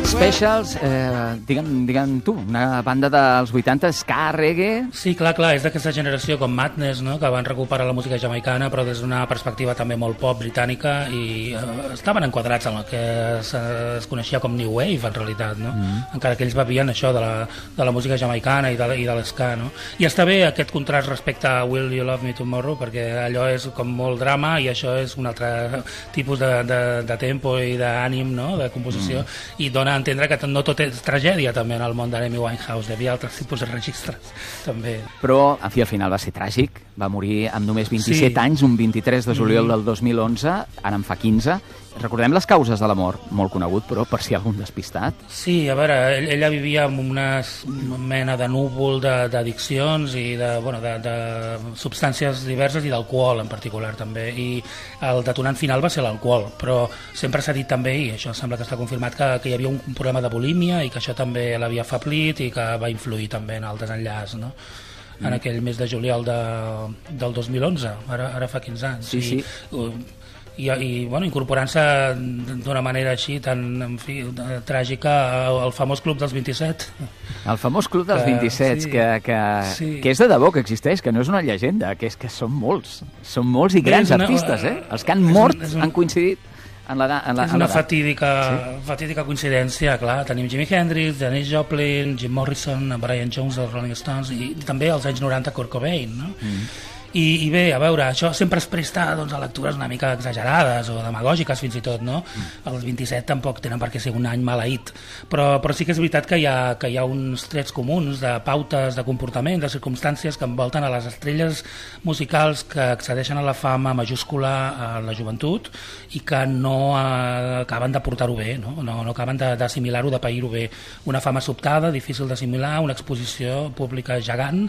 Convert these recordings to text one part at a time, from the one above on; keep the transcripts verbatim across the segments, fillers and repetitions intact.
Specials, eh, digue'm, digue'm tu, una banda dels vuitanta, ska, reggae... Sí, clar, clar, és d'aquesta generació com Madness, no?, que van recuperar la música jamaicana, però des d'una perspectiva també molt pop britànica, i eh, estaven enquadrats en el que es, es coneixia com New Wave, en realitat, no? Mm. Encara que ells bevien això de la, de la música jamaicana i de, i de l'esca, no? I està bé aquest contrast respecte a Will You Love Me Tomorrow, perquè allò és com molt drama i això és un altre tipus de, de, de tempo i d'ànim, no?, de composició, mm. i dona a entendre que no tot és tragèdia també en el món d'Amy Winehouse, hi havia altres tipus de registres també. Però, en fi, al final va ser tràgic, va morir amb només vint-i-set sí. anys, un vint-i-tres de juliol mm. del dos mil onze, ara en fa quinze. Recordem les causes de la mort, molt conegut, però per si hi ha algun despistat. Sí, a veure, ell, ella vivia amb una mena de núvol d'addiccions i de, bueno, de, de substàncies diverses i d'alcohol en particular també, i el detonant final va ser l'alcohol, però sempre s'ha dit també, i això sembla que està confirmat, que, que hi havia un problema de bulímia i que això també l'havia afeblit i que va influir també en el desenllaç, no?, en mm. aquell mes de juliol de, del dos mil onze, ara, ara fa quinze anys. Sí, sí. I, i, i bueno, incorporant-se d'una manera així tan, en fi, tràgica al famós Club dels vint-i-set. El famós Club dels que, vint-i-set, sí, que, que, sí. que és de debò que existeix, que no és una llegenda, que és que són molts, són molts i grans una, artistes, eh? Els que han mort un, un, han coincidit en la, en la, és una en fatídica, sí. fatídica coincidència, clar. Tenim Jimi Hendrix, Janis Joplin, Jim Morrison, Brian Jones dels Rolling Stones i també als anys noranta Kurt Cobain, no? Mm. I, i bé, a veure, això sempre es presta doncs, a lectures una mica exagerades o demagògiques fins i tot, no? Mm. Els vint-i-set tampoc tenen per què ser un any maleït, però, però sí que és veritat que hi, ha, que hi ha uns trets comuns de pautes de comportament, de circumstàncies que envolten a les estrelles musicals que accedeixen a la fama majúscula a la joventut i que no eh, acaben de portar-ho bé, no? No, no acaben d'assimilar-ho, de pair-ho bé. Una fama sobtada, difícil d'assimilar, una exposició pública gegant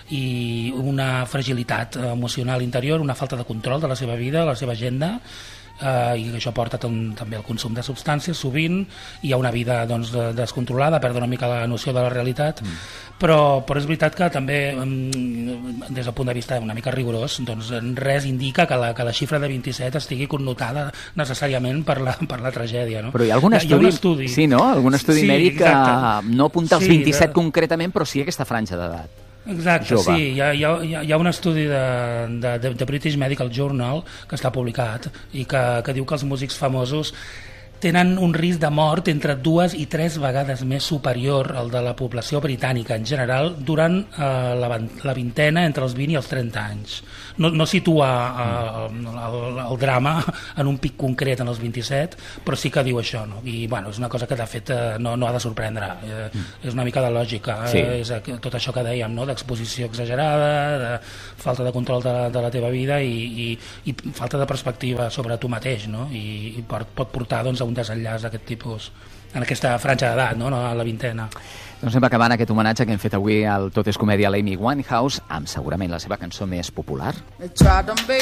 i una fragilitat emocional interior, una falta de control de la seva vida, la seva agenda, eh, i això porta també al consum de substàncies sovint, hi ha una vida doncs, descontrolada, perd una mica la noció de la realitat, mm. però, però és veritat que també des del punt de vista una mica rigorós, doncs res indica que la, que la xifra de vint-i-set estigui connotada necessàriament per la, per la tragèdia, no? Però hi ha algun estudi, hi ha un estudi. Sí, no? Algun estudi sí, mèdic que no apunta als sí, vint-i-set de... concretament, però sí aquesta franja d'edat. Exacte, jove. Sí, hi ha, hi, ha, hi ha un estudi de, de, de British Medical Journal que està publicat i que, que diu que els músics famosos tenen un risc de mort entre dues i tres vegades més superior al de la població britànica en general durant eh, la, la vintena, entre els vint i els trenta anys. No, no situa eh, el, el drama en un pic concret en els vint-i-set, però sí que diu això, no? I bueno, és una cosa que de fet eh, no, no ha de sorprendre, eh, és una mica de lògica, eh? Sí. És tot això que dèiem, no? D'exposició exagerada, de falta de control de, de la teva vida i, i, i falta de perspectiva sobre tu mateix, no? I, i pot, pot portar doncs, a un desenllaç d'aquest tipus en aquesta franja d'edat, no? A la vintena. Doncs hem acabant aquest homenatge que hem fet avui al Tot és comèdia a l'Amy Winehouse amb segurament la seva cançó més popular.